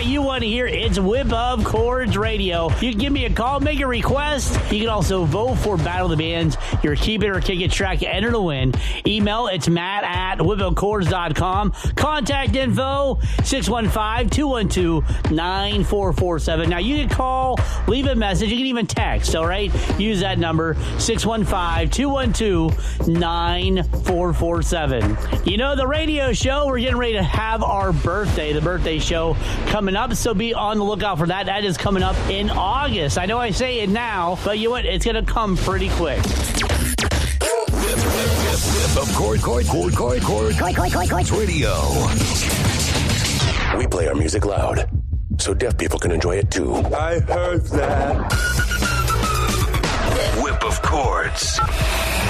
that you want to hear. It's Whip of Chords Radio. You can give me a call, make a request. You can also vote for Battle of the Bands, your Keep It or Kick It track to enter to win. Email, it's matt@whipofchords.com. Contact info, 615-212-9447. Now, you can call, leave a message. You can even text, all right? Use that number, 615-212-9447. You know, the radio show, we're getting ready to have our birthday, the birthday show coming up, so be on the lookout for that. That is coming up in August. I know I say it now, but you know what? It's going to come pretty quick. Whip of Chords Radio. We play our music loud, so deaf people can enjoy it too. I heard that. Whip of Chords.